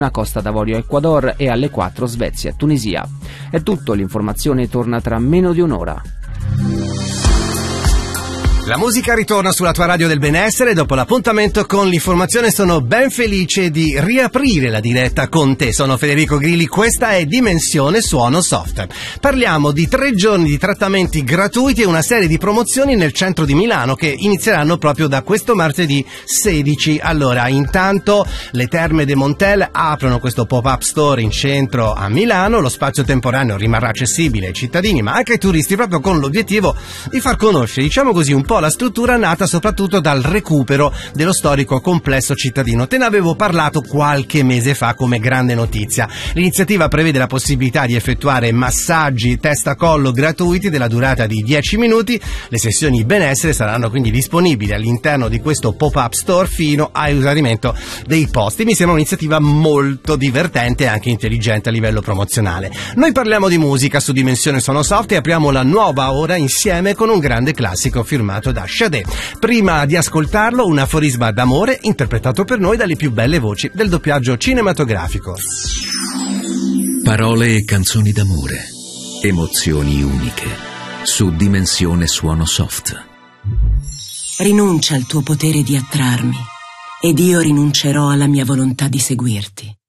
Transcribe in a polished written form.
Costa d'Avorio Ecuador e alle 4 Svezia Tunisia. È tutto, l'informazione torna tra meno di un'ora. La musica ritorna sulla tua radio del benessere. Dopo l'appuntamento con l'informazione sono ben felice di riaprire la diretta con te. Sono Federico Grilli, questa è Dimensione Suono Soft. Parliamo di 3 giorni di trattamenti gratuiti e una serie di promozioni nel centro di Milano che inizieranno proprio da questo martedì 16. Allora, intanto le Terme de Montel aprono questo pop-up store in centro a Milano. Lo spazio temporaneo rimarrà accessibile ai cittadini ma anche ai turisti, proprio con l'obiettivo di far conoscere, diciamo così, un po' la struttura nata soprattutto dal recupero dello storico complesso cittadino. Te ne avevo parlato qualche mese fa come grande notizia. L'iniziativa prevede la possibilità di effettuare massaggi testa-collo gratuiti della durata di 10 minuti. Le sessioni benessere saranno quindi disponibili all'interno di questo pop-up store fino all'esaurimento dei posti. Mi sembra un'iniziativa molto divertente e anche intelligente a livello promozionale. Noi parliamo di musica su Dimensione Suono Soft e apriamo la nuova ora insieme con un grande classico firmato da Sade. Prima di ascoltarlo, un aforisma d'amore interpretato per noi dalle più belle voci del doppiaggio cinematografico. Parole e canzoni d'amore, emozioni uniche, su Dimensione Suono Soft. Rinuncia al tuo potere di attrarmi ed io rinuncerò alla mia volontà di seguirti.